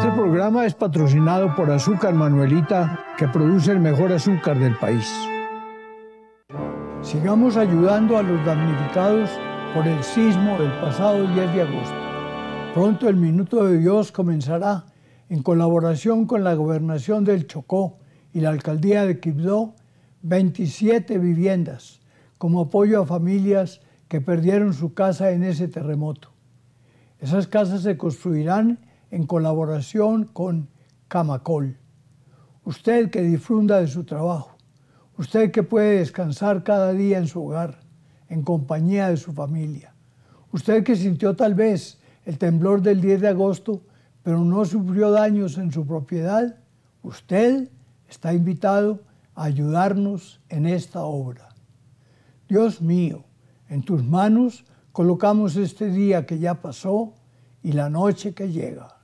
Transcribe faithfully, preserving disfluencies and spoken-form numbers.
Este programa es patrocinado por Azúcar Manuelita, que produce el mejor azúcar del país. Sigamos ayudando a los damnificados por el sismo del pasado diez de agosto. Pronto el Minuto de Dios comenzará en colaboración con la Gobernación del Chocó y la Alcaldía de Quibdó, veintisiete viviendas como apoyo a familias que perdieron su casa en ese terremoto. Esas casas se construirán en colaboración con Camacol. Usted que disfruta de su trabajo, usted que puede descansar cada día en su hogar, en compañía de su familia, usted que sintió tal vez el temblor del diez de agosto, pero no sufrió daños en su propiedad, usted está invitado a ayudarnos en esta obra. Dios mío, en tus manos colocamos este día que ya pasó y la noche que llega.